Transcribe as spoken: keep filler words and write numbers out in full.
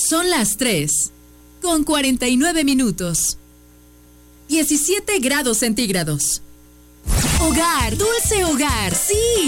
Son las tres, con cuarenta y nueve minutos. diecisiete grados centígrados. Hogar, dulce hogar, sí.